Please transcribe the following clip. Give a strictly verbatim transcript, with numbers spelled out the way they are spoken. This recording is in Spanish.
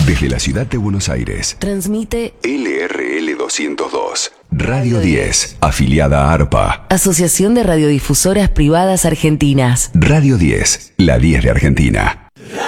Desde la ciudad de Buenos Aires, transmite L R L doscientos dos, Radio diez, afiliada a ARPA. Asociación de Radiodifusoras Privadas Argentinas. Radio diez, la diez de Argentina.